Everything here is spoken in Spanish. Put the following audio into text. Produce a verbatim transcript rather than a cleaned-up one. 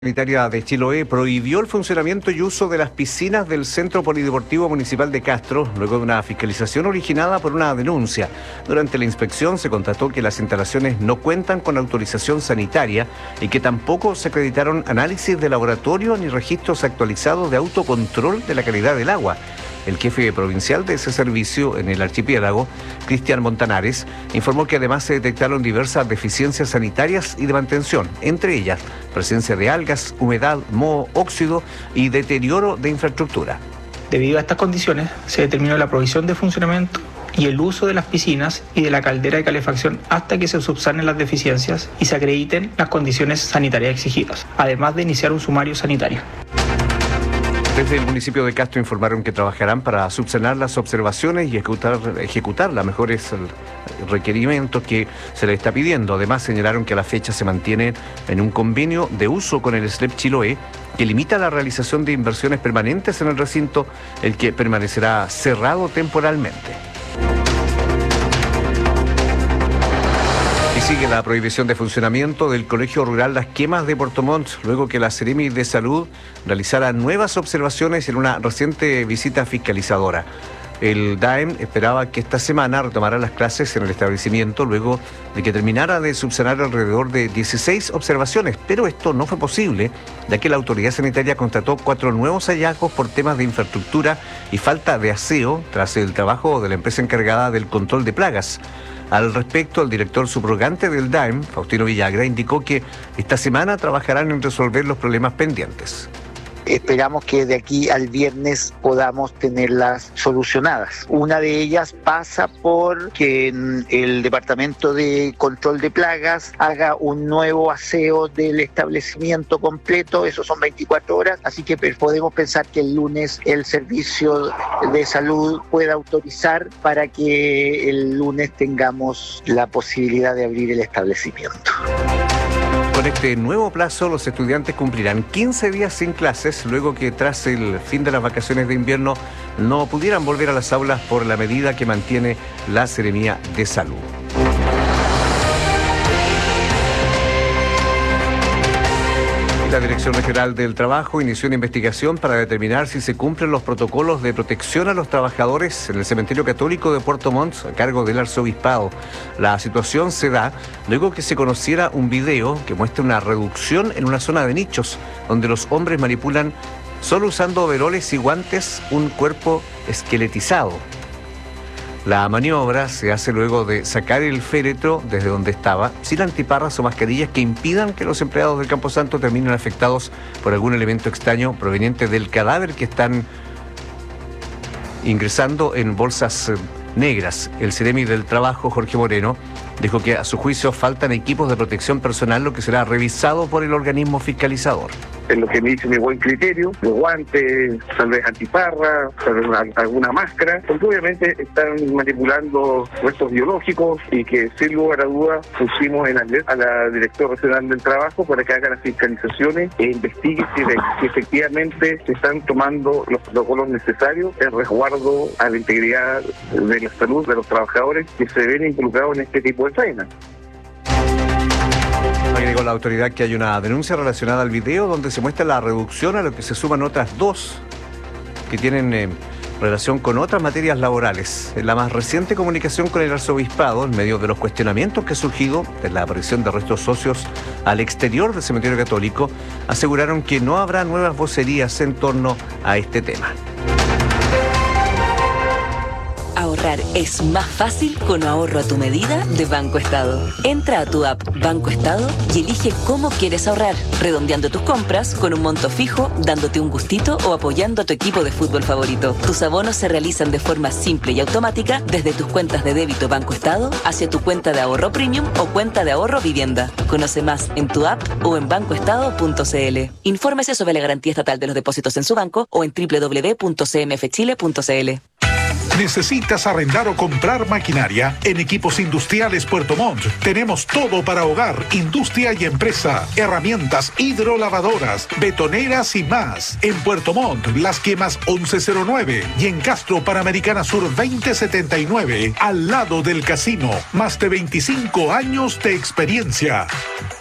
Sanitaria de Chiloé prohibió el funcionamiento y uso de las piscinas del Centro Polideportivo Municipal de Castro, luego de una fiscalización originada por una denuncia. Durante la inspección se constató que las instalaciones no cuentan con autorización sanitaria y que tampoco se acreditaron análisis de laboratorio ni registros actualizados de autocontrol de la calidad del agua. El jefe provincial de ese servicio en el archipiélago, Cristian Montanares, informó que además se detectaron diversas deficiencias sanitarias y de mantención, entre ellas presencia de algas, humedad, moho, óxido y deterioro de infraestructura. Debido a estas condiciones, se determinó la provisión de funcionamiento y el uso de las piscinas y de la caldera de calefacción hasta que se subsanen las deficiencias y se acrediten las condiciones sanitarias exigidas, además de iniciar un sumario sanitario. Desde el municipio de Castro informaron que trabajarán para subsanar las observaciones y ejecutar, ejecutar los mejores requerimientos que se les está pidiendo. Además, señalaron que a la fecha se mantiene en un convenio de uso con el S L E P Chiloé que limita la realización de inversiones permanentes en el recinto, el que permanecerá cerrado temporalmente. Sigue la prohibición de funcionamiento del Colegio Rural Las Quemas de Puerto Montt, luego que la Seremi de Salud realizara nuevas observaciones en una reciente visita fiscalizadora. El D A E M esperaba que esta semana retomara las clases en el establecimiento luego de que terminara de subsanar alrededor de dieciséis observaciones, pero esto no fue posible, ya que la autoridad sanitaria constató cuatro nuevos hallazgos por temas de infraestructura y falta de aseo tras el trabajo de la empresa encargada del control de plagas. Al respecto, el director subrogante del D A E M, Faustino Villagra, indicó que esta semana trabajarán en resolver los problemas pendientes. Esperamos que de aquí al viernes podamos tenerlas solucionadas. Una de ellas pasa por que el Departamento de Control de Plagas haga un nuevo aseo del establecimiento completo, eso son veinticuatro horas, así que podemos pensar que el lunes el Servicio de Salud pueda autorizar para que el lunes tengamos la posibilidad de abrir el establecimiento. Con este nuevo plazo, los estudiantes cumplirán quince días sin clases, luego que tras el fin de las vacaciones de invierno no pudieran volver a las aulas por la medida que mantiene la Seremía de Salud. La Dirección Regional del Trabajo inició una investigación para determinar si se cumplen los protocolos de protección a los trabajadores en el Cementerio Católico de Puerto Montt a cargo del Arzobispado. La situación se da luego que se conociera un video que muestra una reducción en una zona de nichos donde los hombres manipulan, solo usando overoles y guantes, un cuerpo esqueletizado. La maniobra se hace luego de sacar el féretro desde donde estaba, sin antiparras o mascarillas que impidan que los empleados del Camposanto terminen afectados por algún elemento extraño proveniente del cadáver que están ingresando en bolsas negras. El Seremi del Trabajo, Jorge Moreno, dijo que a su juicio faltan equipos de protección personal, lo que será revisado por el organismo fiscalizador. En lo que me dice mi buen criterio, los guantes, tal vez antiparra, tal vez una, alguna máscara, porque obviamente están manipulando restos biológicos y que sin lugar a dudas pusimos en alerta a la Directora Regional del Trabajo para que haga las fiscalizaciones e investigue si, si efectivamente se están tomando los protocolos necesarios en resguardo a la integridad de la salud de los trabajadores que se ven involucrados en este tipo de faena. Agregó la autoridad que hay una denuncia relacionada al video donde se muestra la reducción, a lo que se suman otras dos que tienen eh, relación con otras materias laborales. En la más reciente comunicación con el Arzobispado, en medio de los cuestionamientos que han surgido de la aparición de restos óseos al exterior del Cementerio Católico, aseguraron que no habrá nuevas vocerías en torno a este tema. Ahorrar es más fácil con ahorro a tu medida de Banco Estado. Entra a tu app Banco Estado y elige cómo quieres ahorrar, redondeando tus compras con un monto fijo, dándote un gustito o apoyando a tu equipo de fútbol favorito. Tus abonos se realizan de forma simple y automática desde tus cuentas de débito Banco Estado hacia tu cuenta de ahorro premium o cuenta de ahorro vivienda. Conoce más en tu app o en banco estado punto c l. Infórmese sobre la garantía estatal de los depósitos en su banco o en doble u doble u doble u punto c m f chile punto c l. ¿Necesitas arrendar o comprar maquinaria? En Equipos Industriales Puerto Montt tenemos todo para hogar, industria y empresa. Herramientas hidrolavadoras, betoneras y más. En Puerto Montt, Las Quemas once cero nueve y en Castro, Panamericana Sur veinte setenta y nueve, al lado del casino. Más de veinticinco años de experiencia.